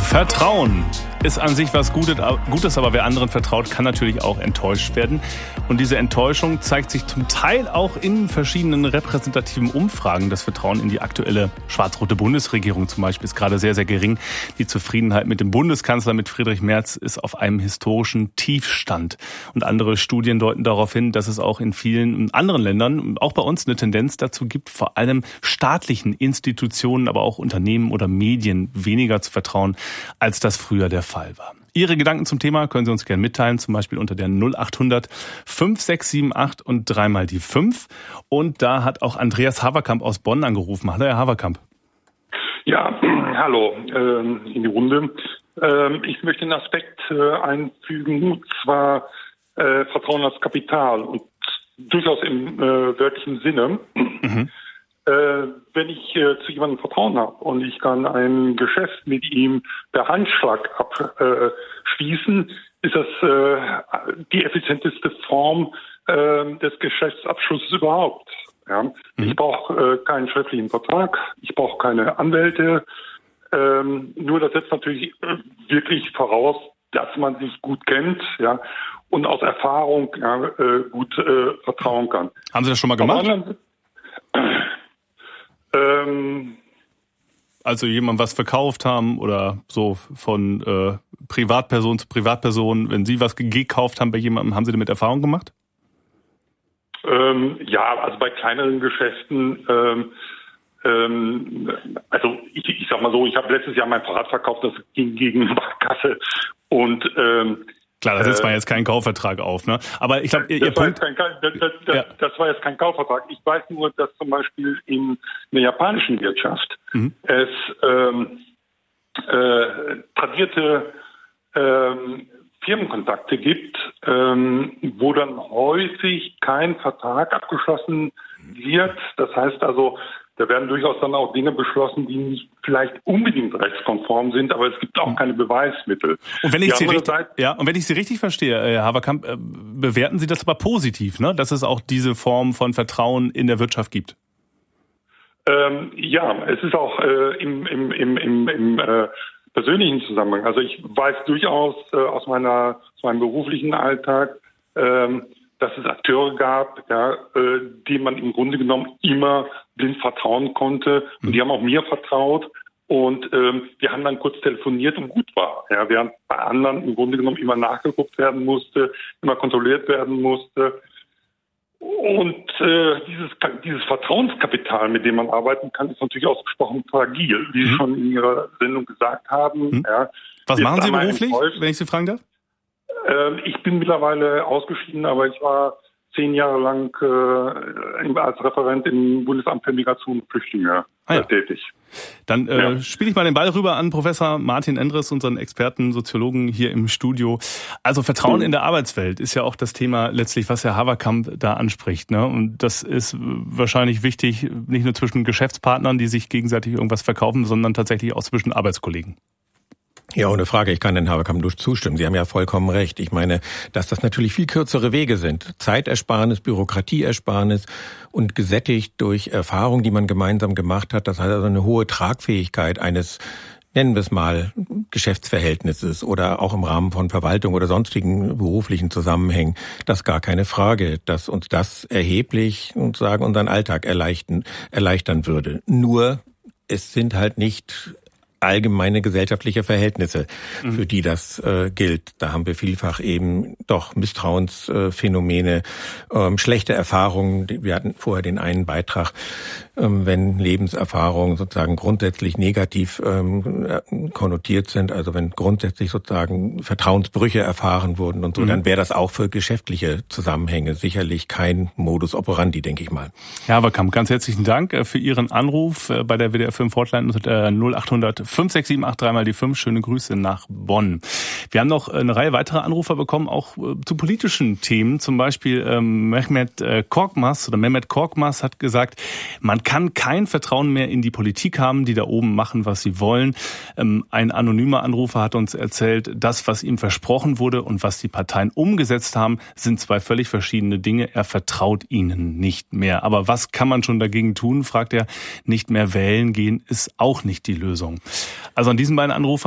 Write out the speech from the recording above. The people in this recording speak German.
Vertrauen ist an sich was Gutes, aber wer anderen vertraut, kann natürlich auch enttäuscht werden. Und diese Enttäuschung zeigt sich zum Teil auch in verschiedenen repräsentativen Umfragen. Das Vertrauen in die aktuelle schwarz-rote Bundesregierung zum Beispiel ist gerade sehr, sehr gering. Die Zufriedenheit mit dem Bundeskanzler, mit Friedrich Merz, ist auf einem historischen Tiefstand. Und andere Studien deuten darauf hin, dass es auch in vielen anderen Ländern, auch bei uns, eine Tendenz dazu gibt, vor allem staatlichen Institutionen, aber auch Unternehmen oder Medien weniger zu vertrauen, als das früher der Fall war. Ihre Gedanken zum Thema können Sie uns gerne mitteilen, zum Beispiel unter der 0800 5678 und dreimal die 5. Und da hat auch Andreas Haverkamp aus Bonn angerufen. Hallo, Herr Haverkamp. Ja, hallo in die Runde. Ich möchte einen Aspekt einfügen, und zwar Vertrauen als Kapital und durchaus im wörtlichen Sinne. Mhm. Wenn ich zu jemandem Vertrauen habe und ich kann ein Geschäft mit ihm per Handschlag abschließen, ist das die effizienteste Form des Geschäftsabschlusses überhaupt. Ja? Mhm. Ich brauche keinen schriftlichen Vertrag, ich brauche keine Anwälte. Nur das setzt natürlich wirklich voraus, dass man sich gut kennt, ja, und aus Erfahrung gut vertrauen kann. Haben Sie das schon mal gemacht? Also jemandem was verkauft haben oder so von Privatperson zu Privatperson, wenn Sie was gekauft haben bei jemandem, haben Sie damit Erfahrung gemacht? Ja, also bei kleineren Geschäften, also ich sag mal so, ich habe letztes Jahr mein Fahrrad verkauft, das ging gegen Barkasse und klar, da setzt man jetzt keinen Kaufvertrag auf, ne? Aber ich glaube, Ihr Punkt... Das war jetzt kein Kaufvertrag. Ich weiß nur, dass zum Beispiel in der japanischen Wirtschaft es tradierte Firmenkontakte gibt, wo dann häufig kein Vertrag abgeschlossen wird. Das heißt also, da werden durchaus dann auch Dinge beschlossen, die nicht vielleicht unbedingt rechtskonform sind, aber es gibt auch keine Beweismittel. Und wenn ich Sie richtig verstehe, Herr Haverkamp, bewerten Sie das aber positiv, ne? Dass es auch diese Form von Vertrauen in der Wirtschaft gibt? Ja, es ist auch im persönlichen Zusammenhang. Also ich weiß durchaus aus meinem beruflichen Alltag, dass es Akteure gab, ja, denen man im Grunde genommen immer blind vertrauen konnte. Und die haben auch mir vertraut. Und wir haben dann kurz telefoniert und gut war. Ja, während bei anderen im Grunde genommen immer nachgeguckt werden musste, immer kontrolliert werden musste. Und dieses Vertrauenskapital, mit dem man arbeiten kann, ist natürlich ausgesprochen fragil, wie Sie schon in Ihrer Sendung gesagt haben. Ja. Was machen Sie beruflich, wenn ich Sie fragen darf? Ich bin mittlerweile ausgeschieden, aber ich war 10 Jahre lang als Referent im Bundesamt für Migration und Flüchtlinge tätig. Dann spiele ich mal den Ball rüber an Professor Martin Endres, unseren Experten, Soziologen hier im Studio. Also Vertrauen in der Arbeitswelt ist ja auch das Thema letztlich, was Herr Haverkamp da anspricht, ne? Und das ist wahrscheinlich wichtig, nicht nur zwischen Geschäftspartnern, die sich gegenseitig irgendwas verkaufen, sondern tatsächlich auch zwischen Arbeitskollegen. Ja, ohne Frage, ich kann den Haverkamp nur zustimmen. Sie haben ja vollkommen recht. Ich meine, dass das natürlich viel kürzere Wege sind. Zeitersparnis, Bürokratieersparnis und gesättigt durch Erfahrung, die man gemeinsam gemacht hat. Das hat also eine hohe Tragfähigkeit eines, nennen wir es mal, Geschäftsverhältnisses oder auch im Rahmen von Verwaltung oder sonstigen beruflichen Zusammenhängen. Das ist gar keine Frage, dass uns das erheblich unseren Alltag erleichtern würde. Nur, es sind halt nicht allgemeine gesellschaftliche Verhältnisse, für die das gilt. Da haben wir vielfach eben doch Misstrauensphänomene, schlechte Erfahrungen. Wir hatten vorher den einen Beitrag, wenn Lebenserfahrungen sozusagen grundsätzlich negativ konnotiert sind, also wenn grundsätzlich sozusagen Vertrauensbrüche erfahren wurden und so, dann wäre das auch für geschäftliche Zusammenhänge sicherlich kein Modus operandi, denke ich mal. Herr Haverkamp, ganz herzlichen Dank für Ihren Anruf bei der WDR 5 Hotline unter 0800 5678 dreimal die 5. Schöne Grüße nach Bonn. Wir haben noch eine Reihe weiterer Anrufer bekommen, auch zu politischen Themen. Zum Beispiel Mehmet Korkmaz hat gesagt, man kann kein Vertrauen mehr in die Politik haben, die da oben machen, was sie wollen. Ein anonymer Anrufer hat uns erzählt, das, was ihm versprochen wurde und was die Parteien umgesetzt haben, sind zwei völlig verschiedene Dinge. Er vertraut ihnen nicht mehr. Aber was kann man schon dagegen tun, fragt er. Nicht mehr wählen gehen ist auch nicht die Lösung. Also an diesen beiden Anrufern